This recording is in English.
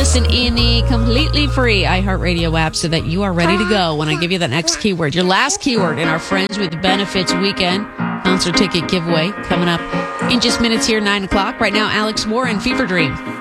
listen in the completely free iHeartRadio app so that you are ready to go when I give you the next keyword. Your last keyword in our Friends with Benefits weekend concert ticket giveaway coming up in just minutes here, 9 o'clock. Right now, Alex Warren, Fever Dream.